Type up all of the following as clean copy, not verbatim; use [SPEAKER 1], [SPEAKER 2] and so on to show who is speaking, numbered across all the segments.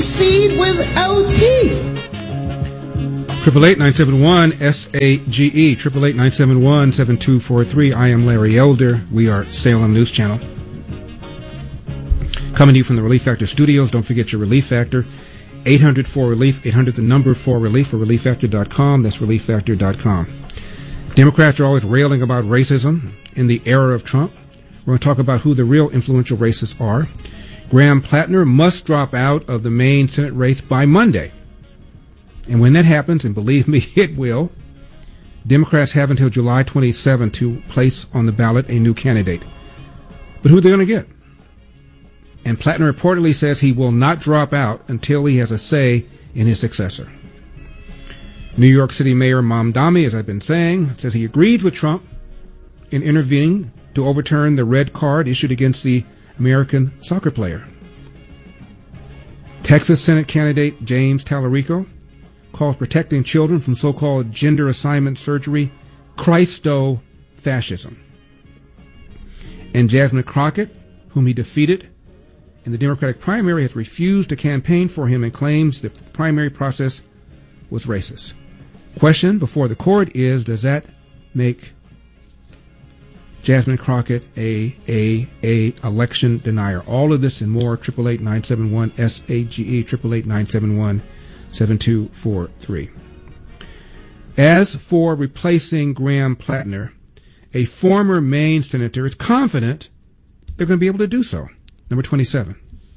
[SPEAKER 1] Seed without teeth.
[SPEAKER 2] 888-971-SAGE, 888-971-7243. I am Larry Elder. We are Salem News Channel. Coming to you from the Relief Factor studios. Don't forget your Relief Factor. 800-4RELIEF, 800 the number 4RELIEF, or ReliefFactor.com. That's ReliefFactor.com. Democrats are always railing about racism in the era of Trump. We're going to talk about who the real influential racists are. Graham Plattner must drop out of the Maine Senate race by Monday. And when that happens, and believe me, it will, Democrats have until July 27 to place on the ballot a new candidate. But who are they going to get? And Plattner reportedly says he will not drop out until he has a say in his successor. New York City Mayor Mamdani, as I've been saying, says he agrees with Trump in intervening to overturn the red card issued against the American soccer player. Texas Senate candidate James Tallarico calls protecting children from so-called gender assignment surgery Christo-fascism. And Jasmine Crockett, whom he defeated in the Democratic primary, has refused to campaign for him and claims the primary process was racist. Question before the court is, does that make Jasmine Crockett a election denier? All of this and more, 888-971-SAGE, 888-971-7243. As for replacing Graham Plattner, a former Maine senator is confident they're going to be able to do so. Number 27.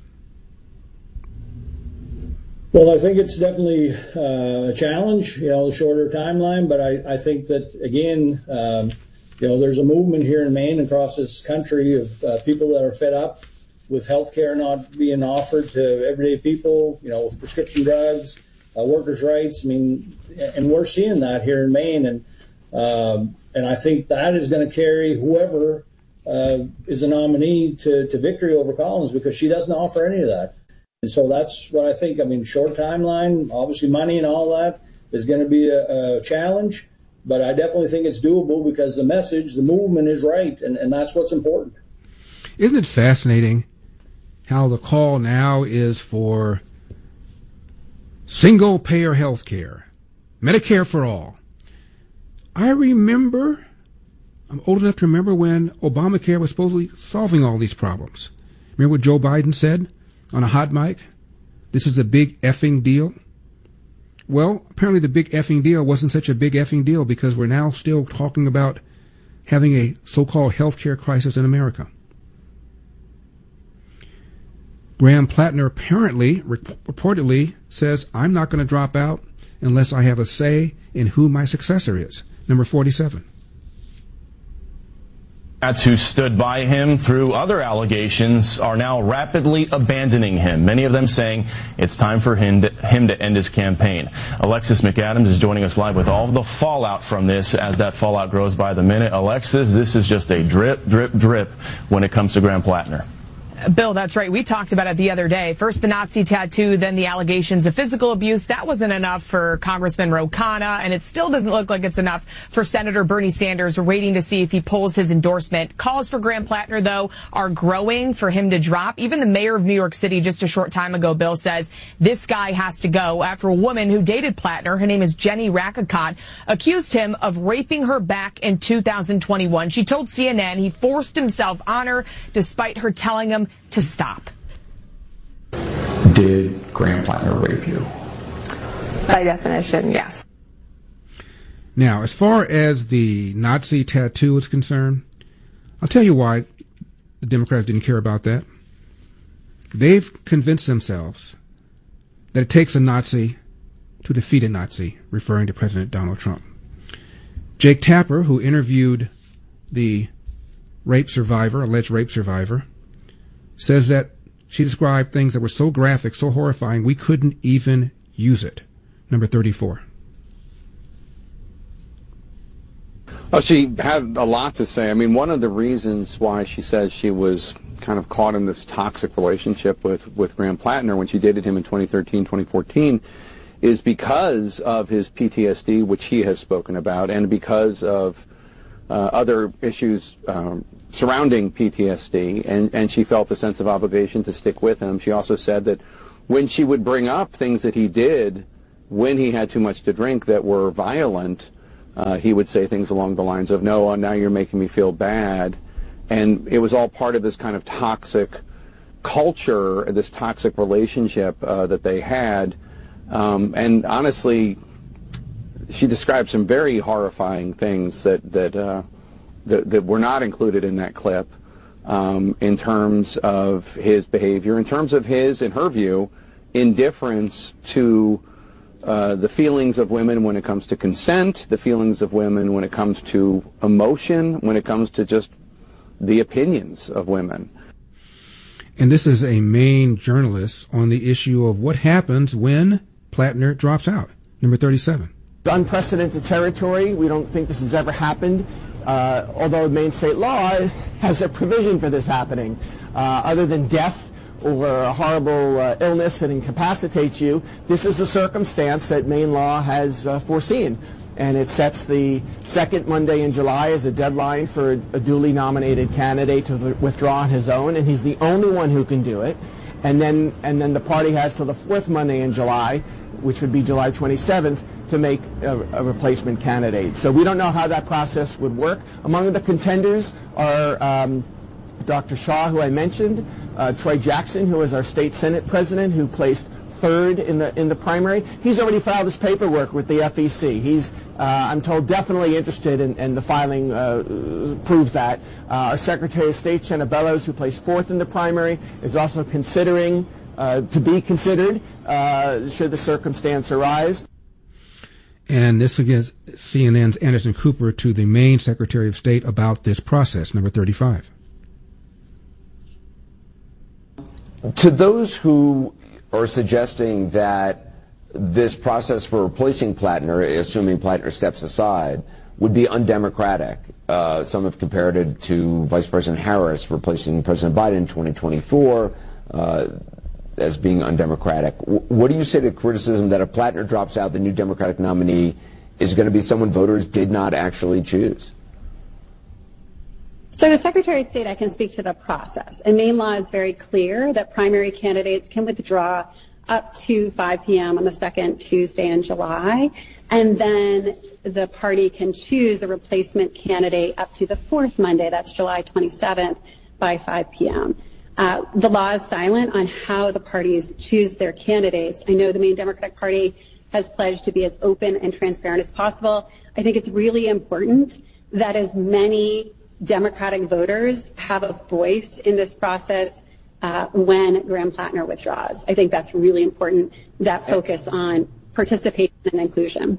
[SPEAKER 3] Well, I think it's definitely a challenge, the shorter timeline, but I think that, again, there's a movement here in Maine and across this country of people that are fed up with health care not being offered to everyday people, with prescription drugs, workers' rights. And we're seeing that here in Maine. And I think that is going to carry whoever is a nominee to victory over Collins, because she doesn't offer any of that. And so that's what I think. Short timeline, obviously money and all that is going to be a challenge, but I definitely think it's doable because the message, the movement is right, and that's what's important.
[SPEAKER 2] Isn't it fascinating how the call now is for single-payer health care, Medicare for all? I'm old enough to remember when Obamacare was supposedly solving all these problems. Remember what Joe Biden said on a hot mic? This is a big effing deal. Well, apparently the big effing deal wasn't such a big effing deal, because we're now still talking about having a so-called healthcare crisis in America. Graham Plattner apparently, reportedly, says, I'm not going to drop out unless I have a say in who my successor is. Number 47.
[SPEAKER 4] Who stood by him through other allegations are now rapidly abandoning him, many of them saying it's time for him to end his campaign. Alexis McAdams is joining us live with all of the fallout from this as that fallout grows by the minute. Alexis, this is just a drip, drip, drip when it comes to Graham Plattner.
[SPEAKER 5] Bill, that's right. We talked about it the other day. First the Nazi tattoo, then the allegations of physical abuse. That wasn't enough for Congressman Ro Khanna, and it still doesn't look like it's enough for Senator Bernie Sanders. We're waiting to see if he pulls his endorsement. Calls for Graham Plattner, though, are growing for him to drop. Even the mayor of New York City just a short time ago, Bill, says this guy has to go after a woman who dated Plattner, her name is Jenny Rakakot, accused him of raping her back in 2021. She told CNN he forced himself on her despite her telling him to stop.
[SPEAKER 6] Did Graham Plattner rape you?
[SPEAKER 7] By definition, yes.
[SPEAKER 2] Now, as far as the Nazi tattoo is concerned, I'll tell you why the Democrats didn't care about that. They've convinced themselves that it takes a Nazi to defeat a Nazi, referring to President Donald Trump. Jake Tapper, who interviewed the alleged rape survivor, says that she described things that were so graphic, so horrifying, we couldn't even use it. Number 34.
[SPEAKER 8] Oh, she had a lot to say. One of the reasons why she says she was kind of caught in this toxic relationship with Graham Plattner when she dated him in 2013, 2014, is because of his PTSD, which he has spoken about, and because of other issues surrounding PTSD, and she felt a sense of obligation to stick with him. She also said that when she would bring up things that he did when he had too much to drink that were violent, he would say things along the lines of, no, now you're making me feel bad. And it was all part of this kind of toxic culture, this toxic relationship that they had. And honestly, she described some very horrifying things that were not included in that clip, in terms of his behavior, in terms of his, in her view, indifference to the feelings of women when it comes to consent, the feelings of women when it comes to emotion, when it comes to just the opinions of women.
[SPEAKER 2] And this is a Maine journalist on the issue of what happens when Plattner drops out. Number 37.
[SPEAKER 9] It's unprecedented territory. We don't think this has ever happened, although Maine state law has a provision for this happening. Other than death or a horrible illness that incapacitates you, this is a circumstance that Maine law has foreseen. And it sets the second Monday in July as a deadline for a duly nominated candidate to withdraw on his own, and he's the only one who can do it. And then the party has till the fourth Monday in July, which would be July 27th, to make a replacement candidate. So we don't know how that process would work. Among the contenders are Dr. Shaw, who I mentioned, Troy Jackson, who is our state Senate president, who placed third in the primary. He's already filed his paperwork with the FEC. He's, I'm told, definitely interested, and the filing proves that. Our Secretary of State, Jenna Bellows, who placed fourth in the primary, is also considering to be considered should the circumstance arise.
[SPEAKER 2] And this against CNN's Anderson Cooper to the Maine Secretary of State about this process, number 35.
[SPEAKER 10] To those who are suggesting that this process for replacing Plattner, assuming Plattner steps aside, would be undemocratic. Some have compared it to Vice President Harris replacing President Biden in 2024 as being undemocratic. What do you say to criticism that if Plattner drops out, the new Democratic nominee is going to be someone voters did not actually choose?
[SPEAKER 11] So the Secretary of State, I can speak to the process. And Maine law is very clear that primary candidates can withdraw up to 5 p.m. on the second Tuesday in July. And then the party can choose a replacement candidate up to the fourth Monday, that's July 27th, by 5 p.m. The law is silent on how the parties choose their candidates. I know the Maine Democratic Party has pledged to be as open and transparent as possible. I think it's really important that as many Democratic voters have a voice in this process when Graham Plattner withdraws. I think that's really important, that focus on participation and inclusion.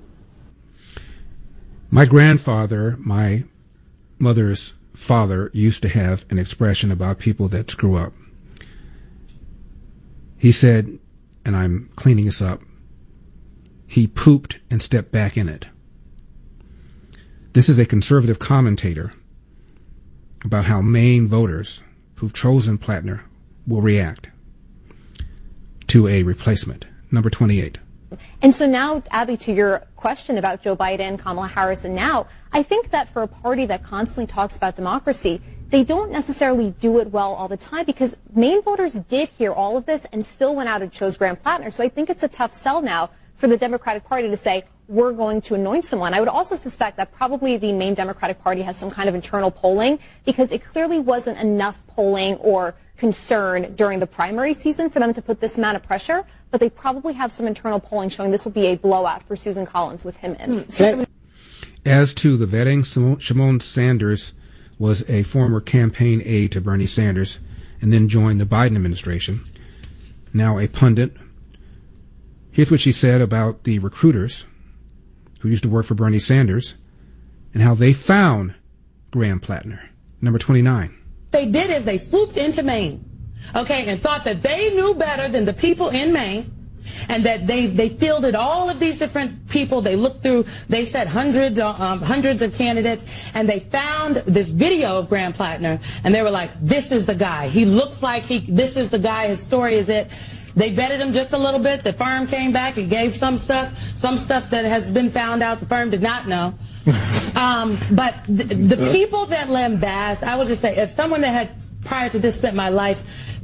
[SPEAKER 2] My grandfather, my mother's father, used to have an expression about people that screw up. He said, and I'm cleaning this up, he pooped and stepped back in it. This is a conservative commentator about how Maine voters who've chosen Plattner will react to a replacement. Number 28.
[SPEAKER 12] And so now, Abby, to your question about Joe Biden, Kamala Harris, and now, I think that for a party that constantly talks about democracy, they don't necessarily do it well all the time, because Maine voters did hear all of this and still went out and chose Graham Plattner. So I think it's a tough sell now for the Democratic Party to say, we're going to anoint someone. I would also suspect that probably the Maine Democratic Party has some kind of internal polling, because it clearly wasn't enough polling or concern during the primary season for them to put this amount of pressure, but they probably have some internal polling showing this will be a blowout for Susan Collins with him in.
[SPEAKER 2] As to the vetting, Shimon Sanders was a former campaign aide to Bernie Sanders and then joined the Biden administration, now a pundit. Here's what she said about the recruiters who used to work for Bernie Sanders and how they found Graham Plattner. Number 29.
[SPEAKER 1] They did is they swooped into Maine, okay, and thought that they knew better than the people in Maine, and that they fielded all of these different people. They looked through, they said hundreds of candidates, and they found this video of Graham Plattner, and they were like, this is the guy. He looks like this is the guy. His story is it. They vetted him just a little bit. The firm came back and gave some stuff that has been found out the firm did not know. But the people that lambast, I would just say, as someone that had prior to this spent my life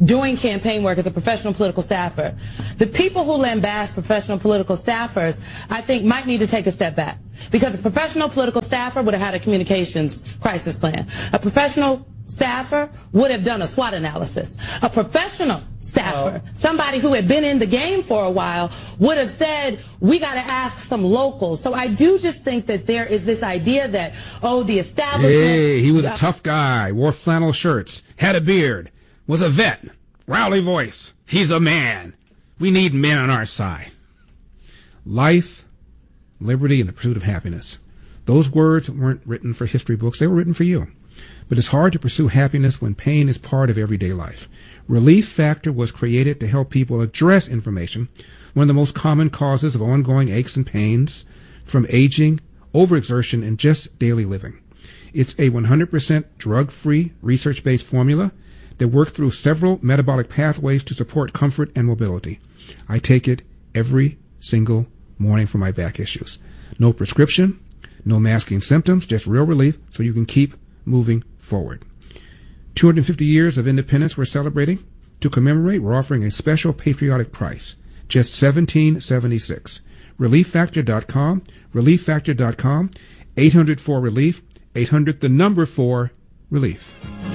[SPEAKER 1] doing campaign work as a professional political staffer. The people who lambast professional political staffers, I think, might need to take a step back. Because a professional political staffer would have had a communications crisis plan. A professional staffer would have done a SWOT analysis. A professional staffer, somebody who had been in the game for a while, would have said, we got to ask some locals. So I do just think that there is this idea that, the establishment...
[SPEAKER 2] Hey, he was a tough guy, wore flannel shirts, had a beard, was a vet, rowdy voice. He's a man. We need men on our side. Life, liberty, and the pursuit of happiness. Those words weren't written for history books. They were written for you. But it's hard to pursue happiness when pain is part of everyday life. Relief Factor was created to help people address inflammation, one of the most common causes of ongoing aches and pains from aging, overexertion, and just daily living. It's a 100% drug-free, research-based formula that works through several metabolic pathways to support comfort and mobility. I take it every single morning for my back issues. No prescription, no masking symptoms, just real relief so you can keep moving forward. 250 years of independence we're celebrating. To commemorate, we're offering a special patriotic price, just $17.76. ReliefFactor.com, ReliefFactor.com, 800-4-RELIEF, 800-4-RELIEF.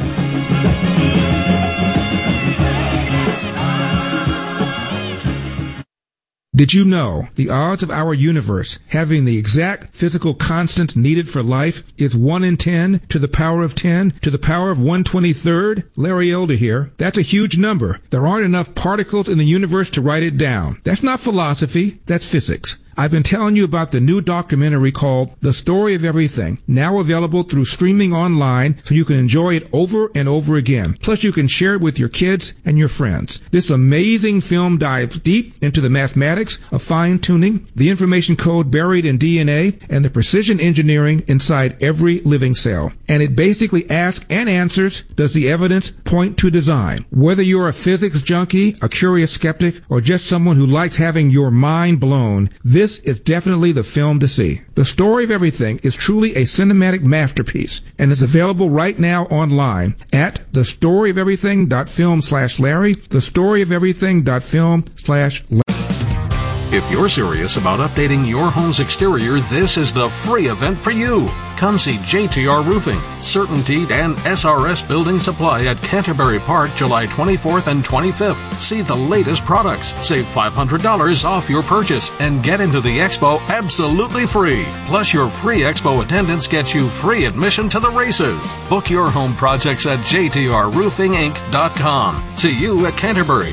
[SPEAKER 2] Did you know the odds of our universe having the exact physical constants needed for life is 1 in 10 to the power of 10 to the power of 1/23rd? Larry Elder here. That's a huge number. There aren't enough particles in the universe to write it down. That's not philosophy. That's physics. I've been telling you about the new documentary called The Story of Everything, now available through streaming online so you can enjoy it over and over again. Plus you can share it with your kids and your friends. This amazing film dives deep into the mathematics of fine-tuning, the information code buried in DNA, and the precision engineering inside every living cell. And it basically asks and answers, does the evidence point to design? Whether you're a physics junkie, a curious skeptic, or just someone who likes having your mind blown, this is definitely the film to see. The Story of Everything is truly a cinematic masterpiece and is available right now online at thestoryoferything.film/Larry, thestoryoferything.film/Larry.
[SPEAKER 13] If you're serious about updating your home's exterior, this is the free event for you. Come see JTR Roofing, CertainTeed, and SRS Building Supply at Canterbury Park, July 24th and 25th. See the latest products, save $500 off your purchase, and get into the expo absolutely free. Plus, your free expo attendance gets you free admission to the races. Book your home projects at JTRRoofingInc.com. See you at Canterbury.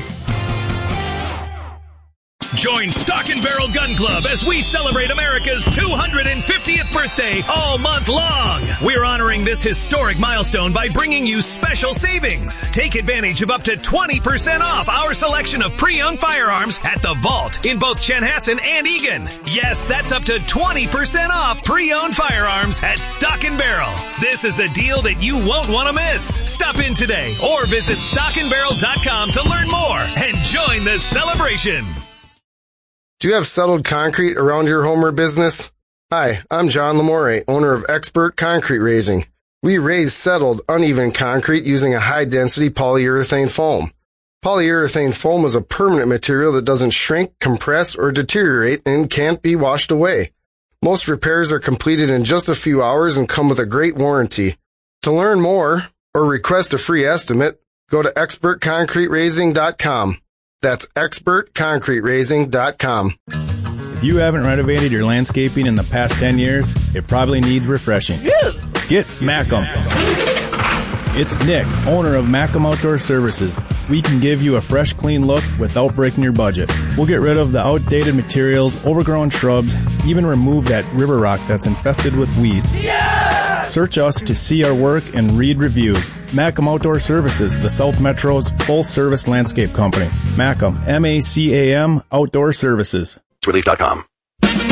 [SPEAKER 14] Join Stock and Barrel Gun Club as we celebrate America's 250th birthday all month long. We're honoring this historic milestone by bringing you special savings. Take advantage of up to 20% off our selection of pre-owned firearms at the Vault in both Chanhassen and Eagan. Yes, that's up to 20% off pre-owned firearms at Stock and Barrel. This is a deal that you won't want to miss. Stop in today or visit stockandbarrel.com to learn more and join the celebration.
[SPEAKER 15] Do you have settled concrete around your home or business? Hi, I'm John Lamore, owner of Expert Concrete Raising. We raise settled, uneven concrete using a high-density polyurethane foam. Polyurethane foam is a permanent material that doesn't shrink, compress, or deteriorate and can't be washed away. Most repairs are completed in just a few hours and come with a great warranty. To learn more or request a free estimate, go to expertconcreteraising.com. That's expertconcreteraising.com.
[SPEAKER 16] If you haven't renovated your landscaping in the past 10 years, it probably needs refreshing. Get Macum. It's Nick, owner of Macum Outdoor Services. We can give you a fresh, clean look without breaking your budget. We'll get rid of the outdated materials, overgrown shrubs, even remove that river rock that's infested with weeds. Yeah! Search us to see our work and read reviews. Macum Outdoor Services, the South Metro's full-service landscape company. Macum, M-A-C-A-M, Outdoor Services.
[SPEAKER 17] Relief.com.